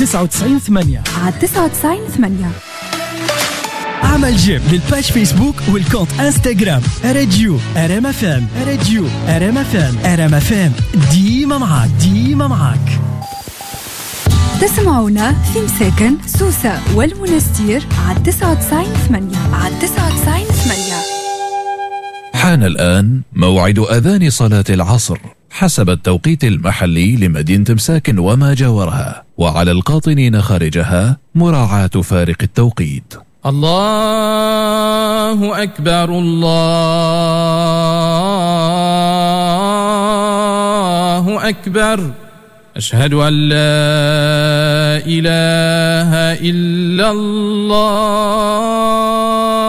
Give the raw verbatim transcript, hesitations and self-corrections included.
تسعة وتسعين ثمانية على تسعة وتسعين ثمانية. اعمل جيم للباج فيسبوك والكونت انستغرام راديو ارام اف ام. راديو ارام اف ام. ارام اف ام ديما معاك ديما معاك. تسمعونا في مساكن سوسة والمنستير على تسعة وتسعين ثمانية على تسعة وتسعين ثمانية. حان الآن موعد أذان صلاة العصر حسب التوقيت المحلي لمدينة مساكن وما جاورها، وعلى القاطنين خارجها مراعاة فارق التوقيت. الله أكبر الله أكبر أشهد أن لا إله إلا الله